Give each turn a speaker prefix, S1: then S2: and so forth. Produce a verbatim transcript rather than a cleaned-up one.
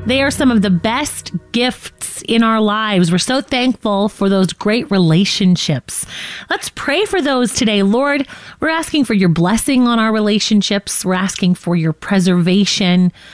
S1: They are some of the best gifts in our lives. We're so thankful for those great relationships. Let's pray for those today. Lord, we're asking for your blessing on our relationships. We're asking for your preservation.